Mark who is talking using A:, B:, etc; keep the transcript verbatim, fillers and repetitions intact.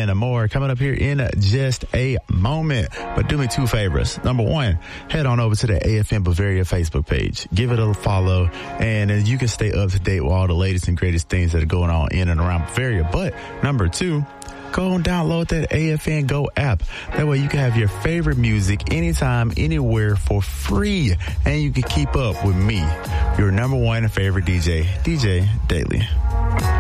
A: and more coming up here in just a moment. But do me two favors. Number one, head on over to the A F M Bavaria Facebook page. Give it a follow, and you can stay up to date with all the latest and greatest things that are going on in and around Bavaria. But number two, go and download that A F N Go app. That way you can have your favorite music anytime, anywhere for free. And you can keep up with me, your number one favorite D J, D J Daily.